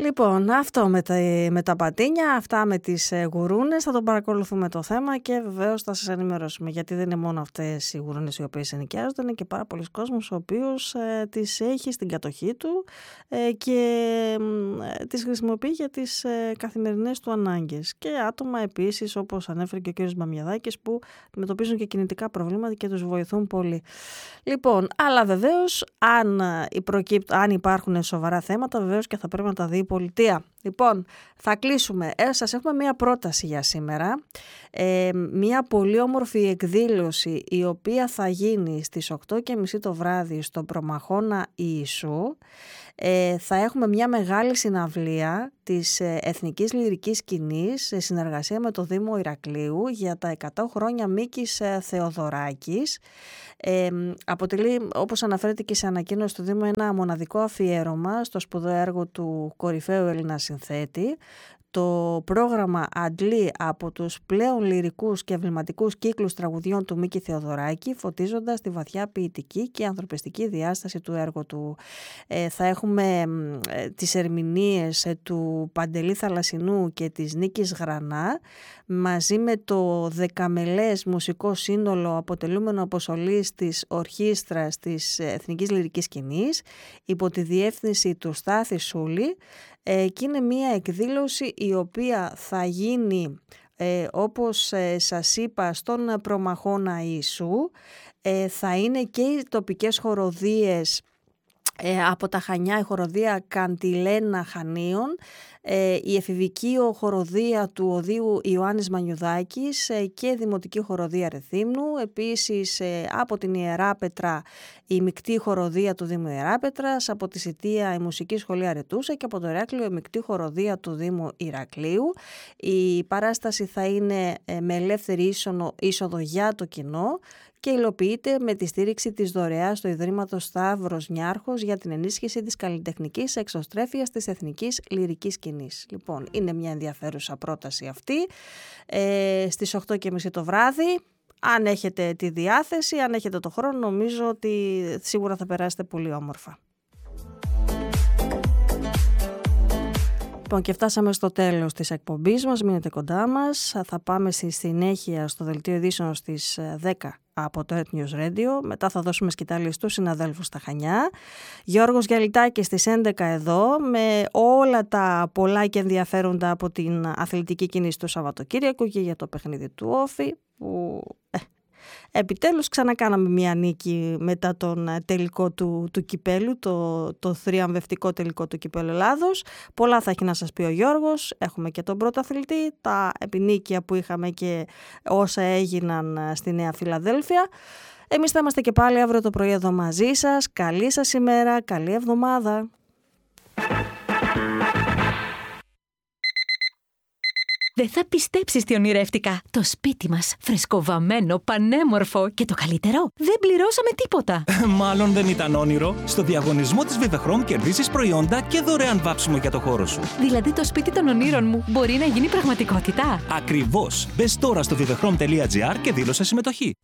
Λοιπόν, αυτό με τα πατίνια, αυτά με τις γουρούνες, θα τον παρακολουθούμε το θέμα και βεβαίως θα σας ενημερώσουμε. Γιατί δεν είναι μόνο αυτές οι γουρούνες οι οποίες ενοικιάζονται, είναι και πάρα πολλοί κόσμος ο οποίος τις έχει στην κατοχή του και τις χρησιμοποιεί για τις καθημερινές του ανάγκες. Και άτομα επίσης, όπως ανέφερε και ο κ. Μαμιαδάκης, που αντιμετωπίζουν και κινητικά προβλήματα και τους βοηθούν πολύ. Λοιπόν, αλλά βεβαίως αν υπάρχουν σοβαρά θέματα, βεβαίως και θα πρέπει να τα δει η πολιτεία. Λοιπόν, θα κλείσουμε. Σας έχουμε μία πρόταση για σήμερα. Μία πολύ όμορφη εκδήλωση η οποία θα γίνει στις 8:30 το βράδυ στον Προμαχώνα Ιησού. Θα έχουμε μια μεγάλη συναυλία της Εθνικής Λυρικής Σκηνής σε συνεργασία με το Δήμο Ηρακλείου για τα 100 χρόνια Μίκης Θεοδωράκης. Αποτελεί, όπως αναφέρεται και σε ανακοίνωση του Δήμου, ένα μοναδικό αφιέρωμα στο σπουδαίο έργο του κορυφαίου Έλληνα συνθέτη. Το πρόγραμμα αντλεί από τους πλέον λυρικούς και εμβληματικούς κύκλους τραγουδιών του Μίκη Θεοδωράκη, φωτίζοντας τη βαθιά ποιητική και ανθρωπιστική διάσταση του έργου του. Θα έχουμε τις ερμηνείες του Παντελή Θαλασσινού και της Νίκης Γρανά, μαζί με το δεκαμελές μουσικό σύνολο αποτελούμενο από σολίστ της ορχήστρας της Εθνικής Λυρικής Σκηνής, υπό τη διεύθυνση του Στάθη Σούλη. Και είναι μια εκδήλωση η οποία θα γίνει, όπως σας είπα, στον Προμαχώνα Ιησού. Θα είναι και οι τοπικές χοροδίες από τα Χανιά, η χοροδία Καντιλένα Χανίων, η εφηβική χοροδία του Οδείου Ιωάννης Μανιουδάκης και η δημοτική χοροδία Ρεθύμνου. Επίσης από την Ιεράπετρα η μεικτή χοροδία του Δήμου Ιεράπετρας, από τη Σιτία η μουσική σχολή Αρετούσα και από το Ηράκλειο η μεικτή χοροδία του Δήμου Ηρακλείου. Η παράσταση θα είναι με ελεύθερη είσοδο για το κοινό και υλοποιείται με τη στήριξη της δωρεάς του Ιδρύματος Σταύρος Νιάρχος για την ενίσχυση της καλλιτεχνικής εξωστρέφειας της Εθνικής Λυρικής Σκηνής. Λοιπόν, είναι μια ενδιαφέρουσα πρόταση αυτή. Στις 8:30 το βράδυ, αν έχετε τη διάθεση, αν έχετε το χρόνο, νομίζω ότι σίγουρα θα περάσετε πολύ όμορφα. Λοιπόν, και φτάσαμε στο τέλος της εκπομπής μας. Μείνετε κοντά μας. Θα πάμε στη συνέχεια στο δελτίο ειδήσεων στις 10 από το Earth News Radio. Μετά θα δώσουμε σκητάλη στους συναδέλφους στα Χανιά. Γιώργος Γιαλιτάκης στις 11 εδώ, με όλα τα πολλά και ενδιαφέροντα από την αθλητική κίνηση του Σαββατοκύριακου και για το παιχνίδι του Όφη, που επιτέλους ξανακάναμε μια νίκη μετά τον τελικό του κυπέλου, το θριαμβευτικό τελικό του κυπέλου Ελλάδος. Πολλά θα έχει να σας πει ο Γιώργος. Έχουμε και τον πρωταθλητή, τα επινίκια που είχαμε και όσα έγιναν στη Νέα Φιλαδέλφια. Εμείς θα είμαστε και πάλι αύριο το πρωί εδώ μαζί σας. Καλή σας ημέρα, καλή εβδομάδα. Δεν θα πιστέψεις τι ονειρεύτηκα. Το σπίτι μας, φρεσκοβαμμένο, πανέμορφο και το καλύτερο, δεν πληρώσαμε τίποτα. Μάλλον δεν ήταν όνειρο. Στο διαγωνισμό της Vivechrome κερδίζεις προϊόντα και δωρεάν βάψιμο για το χώρο σου. Δηλαδή το σπίτι των ονείρων μου μπορεί να γίνει πραγματικότητα. Ακριβώς. Μπες τώρα στο vivechrome.gr και δήλωσε συμμετοχή.